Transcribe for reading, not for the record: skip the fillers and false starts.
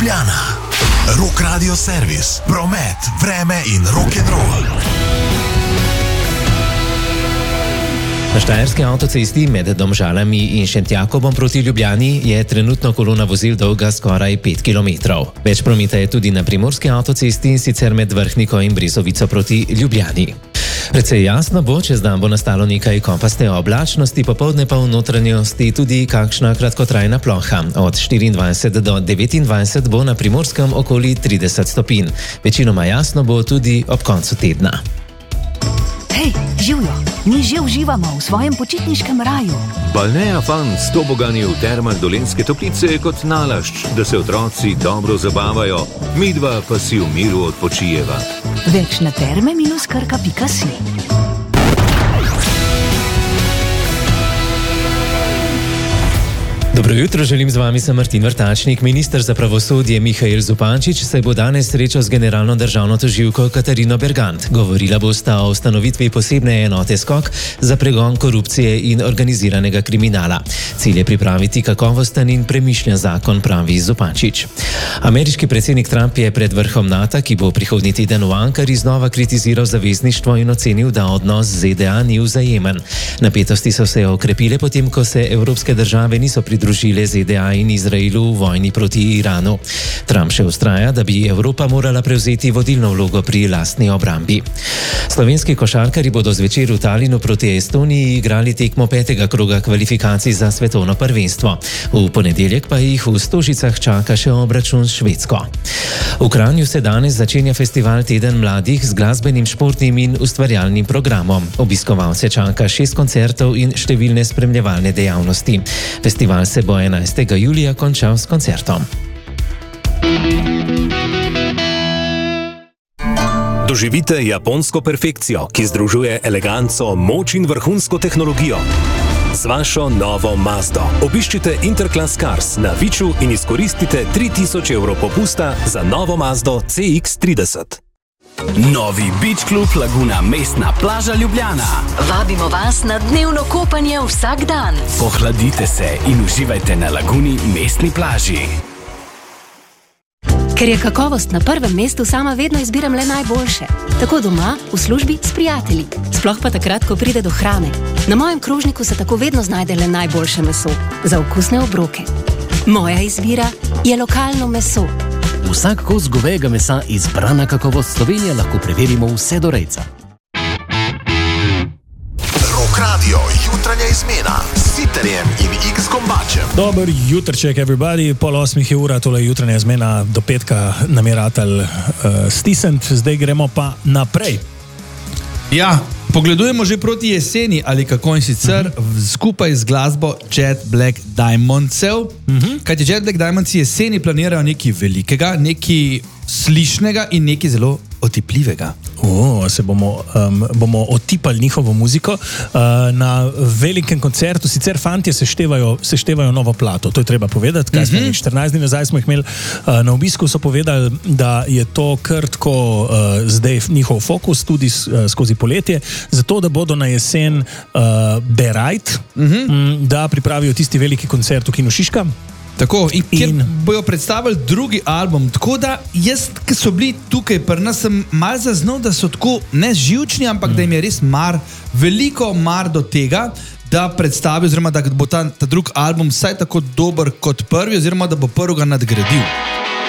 Ljubljana. Rock Radio Servis, promet, vreme in rock'n'roll. Na štajerski avtocesti med Domžalami in Šentjakobom proti Ljubljani je trenutno kolona vozil dolga skoraj 5 km. Več prometa je tudi na primorski avtocesti, in sicer med Vrhniko in Brezovico proti Ljubljani. Precej jasno bo, čez dan bo nastalo nekaj kopaste oblačnosti, popoldne pa v notranjosti tudi kakšna kratkotrajna ploha. Od 24 do 29 bo na primorskem okoli 30 stopinj. Večinoma jasno bo tudi ob koncu tedna. Hej, živjo, mi že uživamo v svojem počitniškem raju. Balnea Fun s tobogani v termah Dolenjske Toplice je kot nalašč, da se otroci dobro zabavajo, midva pa si v miru odpočijeva. Več na terme-krka.si. Dobro jutro, želim z vami, sem Martin Vrtačnik. Minister za pravosodje Mihael Zupančič se bo danes srečal z generalno državno tožilko Katarino Bergant. Govorila bosta o ustanovitvi posebne enote SKOK za pregon korupcije in organiziranega kriminala. Cilj je pripraviti kakovosten in premišljen zakon, pravi Zupančič. Ameriški predsednik Trump je pred vrhom NATO, ki bo prihodnji teden v Ankari, znova kritiziral zavezništvo in ocenil, da odnos z ZDA ni vzajemen. Napetosti so se okrepile potem, ko se evropske države niso pridružile ZDA in Izraelu v vojni proti Iranu. Trump še vztraja, da bi Evropa morala prevzeti vodilno vlogo pri lastni obrambi. Slovenski košarkarji bodo zvečer v Talinu proti Estoniji igrali tekmo 5. kroga kvalifikacij za svetovno prvenstvo. V ponedeljek pa jih v Stožicah čaka še obračun s Švedsko. V Kranju se danes začenja festival Teden mladih z glasbenim, športnim in ustvarjalnim programom. Obiskovalce čaka 6 koncertov in številne spremljevalne dejavnosti. Festival se bo 11. julija končal s koncertom. Doživite japonsko perfekcijo, ki združuje eleganco, moč in vrhunsko tehnologijo. Z vašo novo Mazdo obiščite Interclass Cars na Viču in izkoristite 3000 evrov popusta za novo Mazdo CX-30. Novi Beach Club Laguna Mestna plaža Ljubljana. Vabimo vas na dnevno kopanje vsak dan. Pohladite se in uživajte na Laguni Mestni plaži. Ker je kakovost na prvem mestu, sama vedno izbiram le najboljše. Tako doma, v službi, s prijatelji. Sploh pa takrat, ko pride do hrane. Na mojem krožniku se tako vedno znajde le najboljše meso. Za okusne obroke. Moja izbira je lokalno meso. Vsak kos govejega mesa izbrana kakovost Slovenije lahko preverimo vse do rejca. Rock Radio, jutranja izmena s Siterjem in X-Kombačem. Dober jutrček, everybody. 7:30 je ura, tole jutranja izmena, do petka nam je ratal stisnent, zdaj gremo pa naprej. Ja, pogledujemo že proti jeseni, ali kako, in sicer skupaj z glasbo Jet Black Diamondsov. Kajti Jet Black Diamonds jeseni planirajo nekaj velikega, nekaj slišnega in nekaj zelo otipljivega. Se bomo otipali njihovo muziko na velikem koncertu. Sicer fantje seštevajo novo plato, to je treba povedati. Kaj smo 14 dni nazaj smo jih imeli na obisku, so povedali, da je to krtko zdaj njihov fokus tudi skozi poletje, zato da bodo na jesen berajt, da pripravijo tisti veliki koncert v Kinu Šiška. Tako, in kjer bojo predstavili drugi album. Tako da jaz, ki so bili tukaj pri nas, sem malo zaznal, da so tako neživčni, ampak da jim je res veliko mar do tega, da predstavi, oziroma da bo ta drugi album vsaj tako dober kot prvi, oziroma da bo prvega nadgradil.